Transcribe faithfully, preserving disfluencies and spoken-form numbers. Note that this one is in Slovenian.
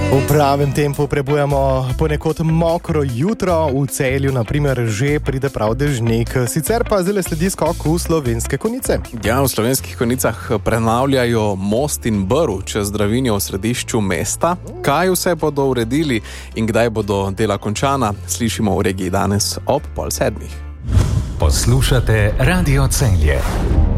V pravem tempu prebujamo ponekod mokro jutro, v Celju naprimer že pride prav dežnik, sicer pa zdaj sledi skok v Slovenske Konjice. Ja, v Slovenskih Konjicah prenavljajo most in brv čez Dravinjo v središču mesta. Kaj vse bodo uredili in kdaj bodo dela končana, slišimo v regiji danes ob pol sedmih. Poslušate Radio Celje.